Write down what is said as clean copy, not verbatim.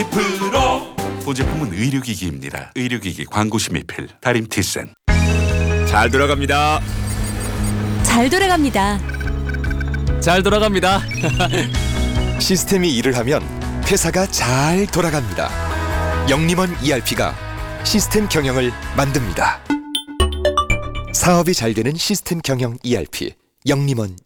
프로 보제품은 의료기기입니다. 의료기기 광고심의필 다림티센. 잘 돌아갑니다. 잘 돌아갑니다. 잘 돌아갑니다. 시스템이 일을 하면 회사가 잘 돌아갑니다. 영림원 ERP가 시스템 경영을 만듭니다. 사업이 잘 되는 시스템 경영 ERP 영림원